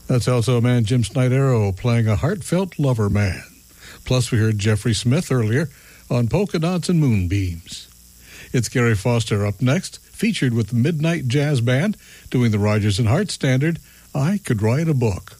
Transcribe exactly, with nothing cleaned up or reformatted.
That's also man Jim Snydero playing a heartfelt lover man. Plus, we heard Jeffrey Smith earlier on Polka Dots and Moonbeams. It's Gary Foster up next, featured with the Midnight Jazz Band, doing the Rodgers and Hart standard, I Could Write a Book.